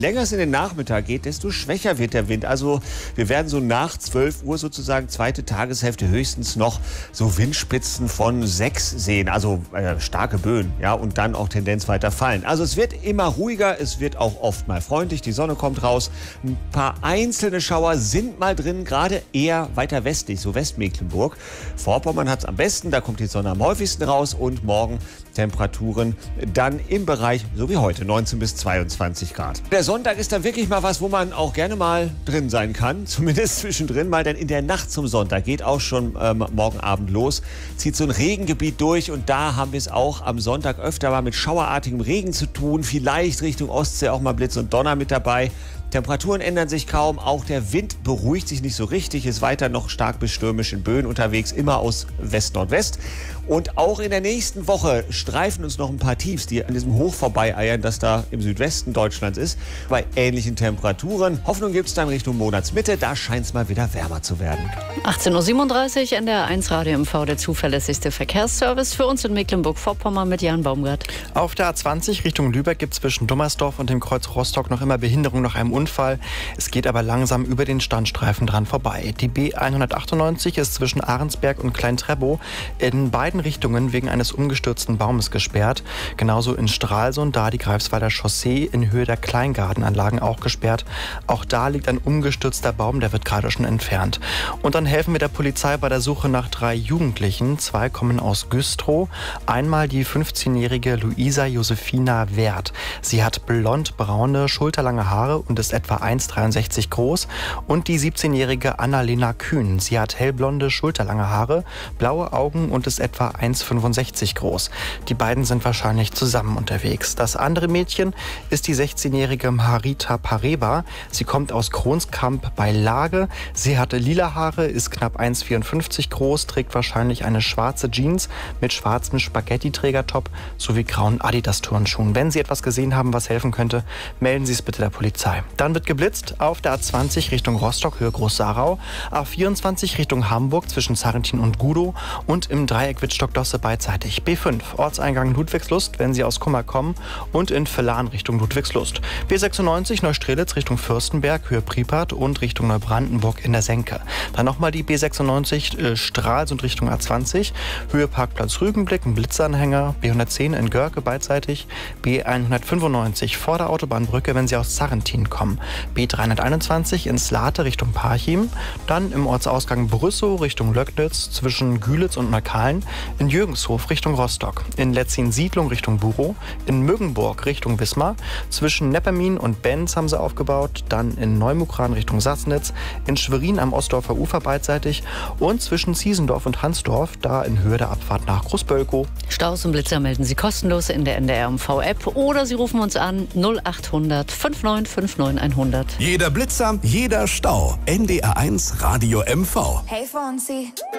Länger es in den Nachmittag geht, desto schwächer wird der Wind. Also wir werden so nach 12 Uhr sozusagen zweite Tageshälfte höchstens noch so Windspitzen von 6 sehen. Also starke Böen, ja, und dann auch Tendenz weiter fallen. Also es wird immer ruhiger, es wird auch oft mal freundlich, die Sonne kommt raus. Ein paar einzelne Schauer sind mal drin, gerade eher weiter westlich, so Westmecklenburg. Vorpommern hat es am besten, da kommt die Sonne am häufigsten raus und morgen Temperaturen dann im Bereich, so wie heute, 19 bis 22 Grad. Der Sonntag ist dann wirklich mal was, wo man auch gerne mal drin sein kann, zumindest zwischendrin mal, denn in der Nacht zum Sonntag geht auch schon morgen Abend los, zieht so ein Regengebiet durch und da haben wir es auch am Sonntag öfter mal mit schauerartigem Regen zu tun, vielleicht Richtung Ostsee auch mal Blitz und Donner mit dabei. Temperaturen ändern sich kaum, auch der Wind beruhigt sich nicht so richtig, ist weiter noch stark bis stürmisch in Böen unterwegs, immer aus West-Nordwest. Und auch in der nächsten Woche streifen uns noch ein paar Tiefs, die an diesem Hoch vorbeieiern, das da im Südwesten Deutschlands ist, bei ähnlichen Temperaturen. Hoffnung gibt es dann Richtung Monatsmitte, da scheint es mal wieder wärmer zu werden. 18:37 Uhr, NDR 1 Radio MV, der zuverlässigste Verkehrsservice für uns in Mecklenburg-Vorpommern mit Jan Baumgart. Auf der A20 Richtung Lübeck gibt es zwischen Dummersdorf und dem Kreuz Rostock noch immer Behinderung nach einem Unfall. Es geht aber langsam über den Standstreifen dran vorbei. Die B198 ist zwischen Ahrensberg und Klein-Treppow in beiden Richtungen wegen eines umgestürzten Baumes gesperrt. Genauso in Stralsund, da die Greifswalder Chaussee in Höhe der Kleingartenanlagen auch gesperrt. Auch da liegt ein umgestürzter Baum, der wird gerade schon entfernt. Und dann helfen wir der Polizei bei der Suche nach 3 Jugendlichen. 2 kommen aus Güstrow. Einmal die 15-jährige Luisa Josefina Wert. Sie hat blond-braune, schulterlange Haare und ist etwa 1,63 groß. Und die 17-jährige Annalena Kühn. Sie hat hellblonde, schulterlange Haare, blaue Augen und ist etwa 1,65 groß. Die beiden sind wahrscheinlich zusammen unterwegs. Das andere Mädchen ist die 16-jährige Marita Pareba. Sie kommt aus Kronskamp bei Lage. Sie hatte lila Haare, ist knapp 1,54 groß, trägt wahrscheinlich eine schwarze Jeans mit schwarzem Spaghetti-Trägertop sowie grauen Adidas-Turnschuhen. Wenn Sie etwas gesehen haben, was helfen könnte, melden Sie es bitte der Polizei. Dann wird geblitzt auf der A20 Richtung Rostock, Höhe Groß-Sarau, A24 Richtung Hamburg zwischen Sarrentin und Gudow und im Dreieck Wittstock-Dosse beidseitig. B5 Ortseingang Ludwigslust, wenn Sie aus Kummer kommen, und in Villahn Richtung Ludwigslust. B96 Neustrelitz Richtung Fürstenberg, Höhe Pripyat und Richtung Neubrandenburg in der Senke. Dann nochmal die B96 Stralsund Richtung A20, Höhe Parkplatz Rügenblick, ein Blitzanhänger, B110 in Görke beidseitig, B195 vor der Autobahnbrücke, wenn Sie aus Sarrentin kommen, B321 in Slate Richtung Parchim, dann im Ortsausgang Brüssow Richtung Löcknitz zwischen Gülitz und Neukalen, in Jürgenshof Richtung Rostock, in Letzin-Siedlung Richtung Burow, in Mögenburg Richtung Wismar, zwischen Neppermin und Benz haben sie aufgebaut, dann in Neumukran Richtung Sassnitz, in Schwerin am Ostdorfer Ufer beidseitig und zwischen Ziesendorf und Hansdorf, da in Höhe der Abfahrt nach Großbölkow. Staus und Blitzer melden Sie kostenlos in der NDR MV-App oder Sie rufen uns an 0800 5959 100. Jeder Blitzer, jeder Stau. NDR 1 Radio MV. Hey Fonsi.